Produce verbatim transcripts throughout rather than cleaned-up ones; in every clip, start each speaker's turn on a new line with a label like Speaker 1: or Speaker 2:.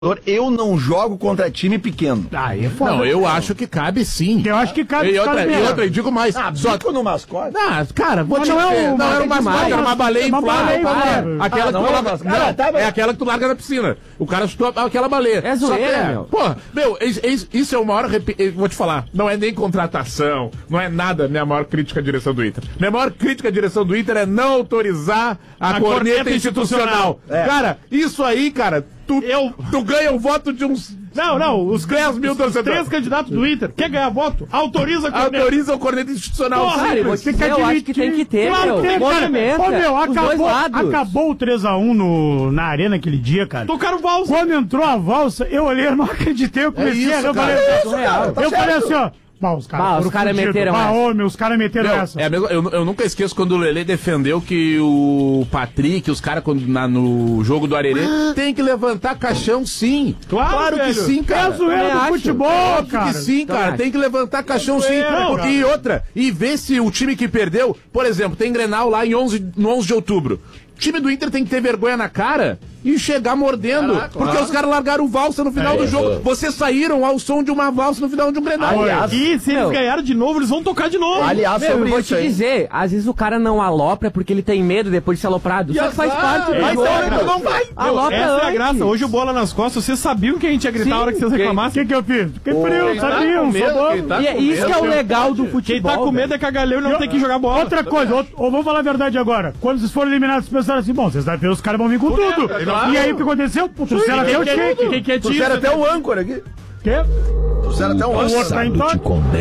Speaker 1: Eu não jogo contra time pequeno.
Speaker 2: Ah, é foda.
Speaker 3: Não, eu acho que cabe sim.
Speaker 2: Eu acho que cabe.
Speaker 3: E outra, e outra, eu digo mais.
Speaker 1: Ah,
Speaker 3: só
Speaker 1: bico no mascote?
Speaker 3: Ah, cara, vou
Speaker 2: Mas
Speaker 3: te
Speaker 2: não é
Speaker 3: dizer,
Speaker 2: um-
Speaker 3: não era um
Speaker 2: mas é
Speaker 3: mascote,
Speaker 2: demais.
Speaker 3: era uma baleia
Speaker 2: Uma
Speaker 3: inflável.
Speaker 2: baleia inflável.
Speaker 3: É, Aquela
Speaker 1: Ah, não
Speaker 3: que tu
Speaker 1: é
Speaker 3: larga-
Speaker 1: mascote.
Speaker 3: Cara,
Speaker 1: Ah, tá, mas-
Speaker 3: é aquela que tu larga na piscina. O cara chutou aquela baleia.
Speaker 4: É
Speaker 3: Só que
Speaker 4: zoeira, meu.
Speaker 3: Porra, meu, is- is- isso é o maior. repi- eu Vou te falar, não é nem contratação, não é nada minha maior crítica à direção do Inter. Minha maior crítica à direção do Inter é não autorizar a,
Speaker 2: A
Speaker 3: corneta,
Speaker 2: corneta
Speaker 3: institucional.
Speaker 1: É.
Speaker 3: Cara, isso aí, cara, tu,
Speaker 2: Eu-
Speaker 3: tu ganha o voto de uns.
Speaker 2: Não, não, os
Speaker 3: dez mil
Speaker 2: os
Speaker 3: torcedores.
Speaker 2: três candidatos do Inter. Quer ganhar voto? Autoriza a corneta.
Speaker 3: Autoriza o corneta institucional.
Speaker 2: Porra,
Speaker 4: Cara, eu vou te
Speaker 2: Tem que
Speaker 4: dizer, eu acho
Speaker 2: admitir.
Speaker 4: que tem que ter,
Speaker 2: Claro
Speaker 4: meu.
Speaker 2: que tem, cara.
Speaker 4: Movimenta.
Speaker 2: Ô, meu,
Speaker 4: Os dois
Speaker 2: acabou,
Speaker 4: lados.
Speaker 2: acabou o três a um no, na arena aquele dia, cara.
Speaker 5: Tocaram valsa.
Speaker 2: Quando entrou a valsa, eu olhei, eu não acreditei, eu comecei
Speaker 3: isso,
Speaker 2: a... Eu
Speaker 3: cara.
Speaker 2: falei,
Speaker 3: É
Speaker 1: isso, cara, tá
Speaker 2: eu falei
Speaker 1: certo.
Speaker 2: assim, ó... Bah, os caras
Speaker 4: Bah, os
Speaker 2: foram
Speaker 4: caras
Speaker 2: fudidos.
Speaker 4: meteram
Speaker 2: Bah,
Speaker 4: essa.
Speaker 2: ô, meu, os caras meteram
Speaker 3: Meu,
Speaker 2: essa.
Speaker 3: é a mesma, eu, eu nunca esqueço quando o Lelê defendeu que o Patrick, os caras quando- na- no jogo do Arerê, tem que levantar caixão sim.
Speaker 5: Claro,
Speaker 3: que
Speaker 5: velho.
Speaker 3: sim,
Speaker 2: É a
Speaker 3: cara.
Speaker 2: zoeira
Speaker 4: também
Speaker 2: do
Speaker 4: acho.
Speaker 2: futebol,
Speaker 3: Óbvio
Speaker 2: cara.
Speaker 3: que sim, cara.
Speaker 4: acho.
Speaker 3: Tem que levantar caixão sim.
Speaker 2: Não, cara.
Speaker 3: E outra, e ver se o time que perdeu, por exemplo, tem Grenal lá em onze, no onze de outubro. O time do Inter tem que ter vergonha na cara e chegar mordendo.
Speaker 5: Caraca,
Speaker 3: porque
Speaker 5: claro.
Speaker 3: os caras largaram valsa no final
Speaker 1: É
Speaker 3: do
Speaker 1: isso.
Speaker 3: jogo. Vocês saíram ao som de uma valsa no final de um Grenal.
Speaker 1: Aliás,
Speaker 5: E se eles
Speaker 4: Meu.
Speaker 5: ganharem de novo, eles vão tocar de novo.
Speaker 1: aliás
Speaker 4: Meu, eu
Speaker 1: sobre
Speaker 4: vou
Speaker 1: isso
Speaker 4: te
Speaker 1: aí.
Speaker 4: dizer, às vezes o cara não alopra porque ele tem medo depois de ser aloprado. Só que faz
Speaker 5: azar,
Speaker 4: parte do
Speaker 5: mas
Speaker 4: jogo.
Speaker 5: então
Speaker 1: tu não vai.
Speaker 4: Alopra
Speaker 5: Essa é a
Speaker 4: antes.
Speaker 5: graça. Hoje o Bola nas Costas, vocês sabiam que a gente ia gritar
Speaker 4: Sim.
Speaker 5: a hora que vocês
Speaker 2: O
Speaker 5: reclamassem?
Speaker 2: que que eu fiz? Fiquei frio,
Speaker 5: Quem tá
Speaker 2: sabiam,
Speaker 5: com medo,
Speaker 2: sou bom.
Speaker 5: quem tá
Speaker 4: E é
Speaker 5: com
Speaker 4: isso que é o
Speaker 5: medo,
Speaker 4: legal do
Speaker 5: Quem
Speaker 4: futebol.
Speaker 5: tá com medo é cagalhão e não tem que jogar bola.
Speaker 2: Outra coisa, outro, ou vamos falar a verdade agora. Quando vocês foram eliminados, vocês pensaram assim, bom, vocês vão ver, os caras vão vir com tudo.
Speaker 5: é claro.
Speaker 2: E aí o que aconteceu? Pô, trouxeram até o
Speaker 5: Quem que é-
Speaker 2: shake.
Speaker 5: quem que é
Speaker 1: Trouxeram
Speaker 5: disso?
Speaker 1: até o âncora aqui.
Speaker 2: Quê?
Speaker 1: Trouxeram até o
Speaker 2: O outro
Speaker 1: âncora.
Speaker 2: tá em toque.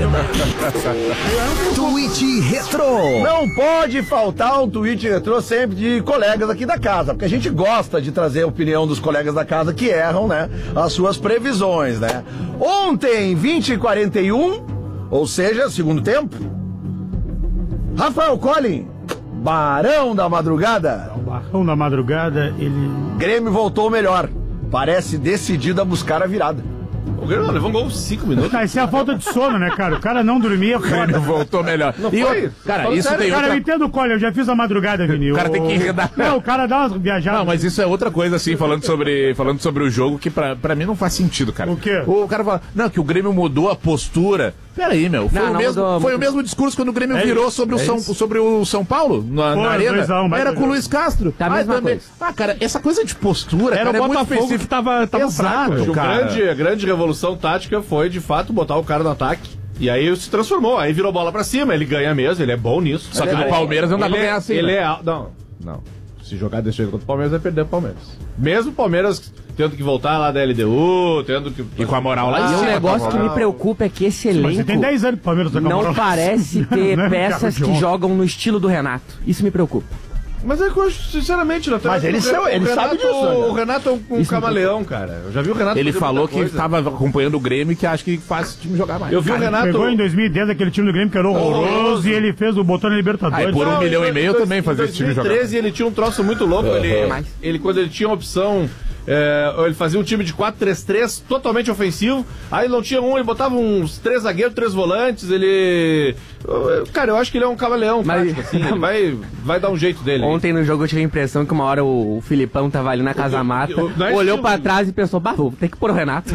Speaker 6: Tweet Retro.
Speaker 1: Não pode faltar um tweet retrô sempre de colegas aqui da casa, porque a gente gosta de trazer a opinião dos colegas da casa que erram, né? As suas previsões, né? Ontem, vinte e quarenta e um, ou seja, segundo tempo, Rafael Collin, Barão da Madrugada,
Speaker 2: O Barrão da Madrugada, ele...
Speaker 1: Grêmio voltou melhor. Parece decidido a buscar a virada.
Speaker 5: O Grêmio levou um gol cinco minutos.
Speaker 2: Ah, isso é a falta de sono, né, cara? O cara não dormia,
Speaker 3: Ele
Speaker 2: foda.
Speaker 3: voltou melhor. E
Speaker 1: foi?
Speaker 3: outra- cara,
Speaker 1: Falando
Speaker 3: isso
Speaker 1: sério,
Speaker 3: tem
Speaker 2: Cara, eu
Speaker 3: outra...
Speaker 2: entendo o Colin, eu já fiz a madrugada, Vini.
Speaker 3: O cara tem que enredar.
Speaker 2: Não, o cara dá umas viajadas.
Speaker 3: Não, mas isso é outra coisa, assim, falando sobre, falando sobre o jogo, que pra, pra mim não faz sentido, cara.
Speaker 2: O quê?
Speaker 3: O cara fala, não, que o Grêmio mudou a postura. Peraí, meu. Foi,
Speaker 4: Não,
Speaker 3: o,
Speaker 4: não
Speaker 3: mesmo,
Speaker 4: mudou.
Speaker 3: foi o mesmo discurso quando o Grêmio
Speaker 2: É
Speaker 3: virou
Speaker 2: isso,
Speaker 3: sobre, o
Speaker 2: é
Speaker 3: São,
Speaker 2: isso.
Speaker 3: sobre o São Paulo, na,
Speaker 2: Foi,
Speaker 3: na arena.
Speaker 2: dois a um, mas
Speaker 3: Era
Speaker 2: foi
Speaker 3: com o
Speaker 2: jogo.
Speaker 3: Luiz Castro.
Speaker 4: Tá a
Speaker 3: Ah,
Speaker 4: mesma
Speaker 3: também-
Speaker 4: coisa.
Speaker 3: Ah, cara, essa coisa de postura,
Speaker 5: Era
Speaker 3: cara,
Speaker 5: o
Speaker 3: é muito
Speaker 5: Botafogo
Speaker 3: específico.
Speaker 5: que tava, tava
Speaker 3: Exato,
Speaker 5: fraco.
Speaker 7: O
Speaker 3: cara.
Speaker 7: grande, a grande revolução tática foi, de fato, botar o cara no ataque. E aí se transformou. Aí virou bola pra cima. Ele ganha mesmo, ele é bom nisso.
Speaker 3: Só que
Speaker 7: Ele
Speaker 3: no
Speaker 7: é-
Speaker 3: Palmeiras não dá
Speaker 7: ele
Speaker 3: pra
Speaker 7: é-
Speaker 3: ganhar assim,
Speaker 7: Ele
Speaker 3: né?
Speaker 7: é... al- Não, não. Se jogar desse jeito contra o Palmeiras, vai perder o Palmeiras. Mesmo o Palmeiras tendo que voltar lá da L D U, tendo que...
Speaker 3: E com a moral lá em
Speaker 4: E um
Speaker 3: cima.
Speaker 4: negócio que me preocupa é que esse elenco
Speaker 2: Mas você tem dez anos que o Palmeiras tá com a
Speaker 4: não
Speaker 2: moral.
Speaker 4: parece ter
Speaker 2: Não é
Speaker 4: peças
Speaker 2: carro de
Speaker 4: que
Speaker 2: ontem.
Speaker 4: jogam no estilo do Renato. Isso me preocupa.
Speaker 7: Mas é que eu acho, sinceramente, Natan,
Speaker 1: Mas ele
Speaker 7: o
Speaker 1: são-
Speaker 7: Renato-
Speaker 1: ele
Speaker 7: o
Speaker 1: sabe
Speaker 7: Renato-
Speaker 1: disso, né?
Speaker 7: O Renato é um, um
Speaker 4: Isso me
Speaker 7: camaleão, cara. Eu já vi o Renato
Speaker 3: Ele
Speaker 7: fazer
Speaker 3: falou
Speaker 7: muita
Speaker 3: que
Speaker 7: coisa.
Speaker 3: estava acompanhando o Grêmio e que acha que faz o time jogar mais.
Speaker 7: Eu vi o Renato...
Speaker 2: Pegou em dois mil e dez aquele time do Grêmio que era horroroso,
Speaker 7: Horroroso.
Speaker 2: e ele fez o botão na Libertadores.
Speaker 3: Ah, e por um
Speaker 7: Não,
Speaker 3: milhão
Speaker 7: em
Speaker 3: e meio
Speaker 7: dois-
Speaker 3: também fazer
Speaker 7: em
Speaker 3: esse time jogar.
Speaker 7: dois mil e treze ele tinha um troço muito louco. Ele,
Speaker 4: Mais.
Speaker 7: ele, quando ele tinha a opção, é, ele fazia um time de quatro três três totalmente ofensivo. Aí não tinha um, ele botava uns três zagueiros, três volantes. Ele. Cara, eu acho que ele é um camaleão,
Speaker 4: Mas-
Speaker 7: tático, assim. Ele vai, vai dar um jeito dele.
Speaker 4: Ontem no jogo eu tive a impressão que uma hora o, o Filipão tava ali na casa mata,
Speaker 7: o- não é
Speaker 4: olhou
Speaker 7: estilo-
Speaker 4: pra trás e pensou, bah, vou ter que pôr o Renato.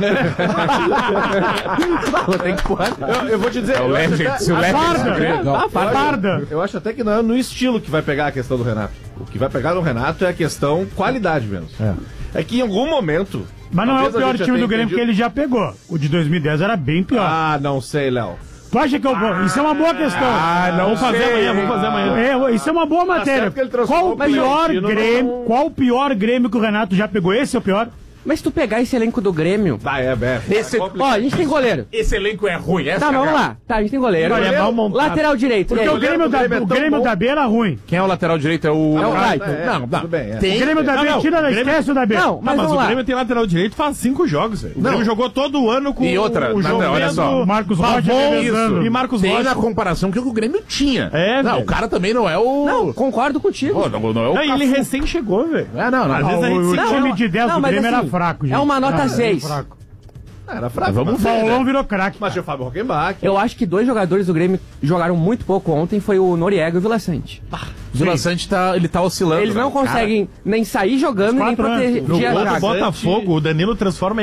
Speaker 4: Bah, vou ter que pôr.
Speaker 7: Eu, eu vou te dizer.
Speaker 3: É o
Speaker 7: eu acho
Speaker 3: Legend,
Speaker 7: até-
Speaker 3: se o Legend...
Speaker 2: Farda!
Speaker 4: Ah,
Speaker 2: A farda!
Speaker 7: Eu acho até que não é no estilo que vai pegar a questão do Renato. O que vai pegar no Renato é a questão qualidade mesmo. É, que em algum momento.
Speaker 2: Mas não é o
Speaker 7: talvez a
Speaker 2: pior
Speaker 7: gente já
Speaker 2: time
Speaker 7: tenha
Speaker 2: do Grêmio que
Speaker 7: entendido-
Speaker 2: ele já pegou. O de dois mil e dez era bem pior.
Speaker 7: Ah, não sei, Léo.
Speaker 2: Tu acha que eu vou... Isso é uma boa questão.
Speaker 3: Ah, não
Speaker 5: Vamos fazer
Speaker 3: sei.
Speaker 5: amanhã, vamos fazer amanhã.
Speaker 2: É, isso é uma boa matéria.
Speaker 7: certo que ele transformou
Speaker 2: Qual o
Speaker 7: o
Speaker 2: pior
Speaker 7: Bragantino
Speaker 2: Grêmio?
Speaker 7: num-
Speaker 2: Qual o pior Grêmio que o Renato já pegou? Esse é o pior?
Speaker 4: Mas se tu pegar esse elenco do Grêmio...
Speaker 7: Tá, é, é.
Speaker 3: Esse-
Speaker 4: Ó, a gente tem goleiro.
Speaker 3: Esse elenco é ruim, essa
Speaker 4: Tá,
Speaker 3: é a
Speaker 4: vamos
Speaker 3: real.
Speaker 4: lá. Tá, a gente tem goleiro.
Speaker 2: Olha, é mal montado.
Speaker 4: Lateral direito.
Speaker 2: Porque
Speaker 4: e aí?
Speaker 2: o Grêmio, da,
Speaker 7: Grêmio é
Speaker 2: o
Speaker 7: tão
Speaker 2: Grêmio
Speaker 7: bom.
Speaker 2: da B era ruim.
Speaker 3: Quem é o lateral direito? É o...
Speaker 4: É o
Speaker 3: Ah,
Speaker 4: Raito.
Speaker 7: É,
Speaker 3: Não, não.
Speaker 7: tudo bem, é.
Speaker 2: O
Speaker 3: Tem...
Speaker 2: Grêmio da
Speaker 5: Não,
Speaker 2: B,
Speaker 5: não,
Speaker 2: tira,
Speaker 5: Grêmio-
Speaker 2: esquece o da B.
Speaker 4: Não,
Speaker 5: Não,
Speaker 4: mas
Speaker 5: mas
Speaker 4: vamos
Speaker 5: o
Speaker 4: lá.
Speaker 5: Grêmio tem lateral direito faz cinco jogos, velho. O Grêmio jogou todo o ano com
Speaker 3: E outra,
Speaker 5: o
Speaker 3: nada,
Speaker 5: João
Speaker 3: olha só,
Speaker 5: Pedro,
Speaker 2: Marcos Rocha
Speaker 5: Pavon
Speaker 2: revezando.
Speaker 5: e Marcos
Speaker 3: Tem na
Speaker 5: Rocha.
Speaker 3: comparação que o Grêmio tinha.
Speaker 5: É,
Speaker 3: Não,
Speaker 5: velho.
Speaker 3: o cara também não é o...
Speaker 4: Não, concordo contigo.
Speaker 3: Pô, não, não é o...
Speaker 5: Não, e ele
Speaker 3: Cafu.
Speaker 5: recém chegou, velho.
Speaker 3: É, não, não.
Speaker 5: Às vezes
Speaker 2: Ah,
Speaker 5: a gente
Speaker 2: o
Speaker 5: se-
Speaker 2: o
Speaker 4: Não,
Speaker 2: time
Speaker 4: não,
Speaker 2: de dez
Speaker 4: não,
Speaker 2: do
Speaker 4: mas
Speaker 2: Grêmio
Speaker 4: assim,
Speaker 2: era fraco, gente.
Speaker 4: é uma nota
Speaker 2: Era
Speaker 4: seis.
Speaker 2: fraco.
Speaker 7: Era fraco.
Speaker 3: Vamos
Speaker 7: mas-
Speaker 3: ver,
Speaker 2: Paulão
Speaker 3: né?
Speaker 2: virou craque.
Speaker 7: Mas tinha o Fábio Rockenbach.
Speaker 4: Eu acho que dois jogadores do Grêmio jogaram muito pouco ontem, foi o Noriega e o Vila Sante.
Speaker 3: Vila Sante tá, ele tá oscilando.
Speaker 4: Eles não
Speaker 3: velho.
Speaker 4: conseguem nem sair jogando nem
Speaker 2: quatro anos.
Speaker 4: proteger
Speaker 5: No
Speaker 4: a
Speaker 5: gol do
Speaker 4: zaga.
Speaker 5: Botafogo, o Danilo transforma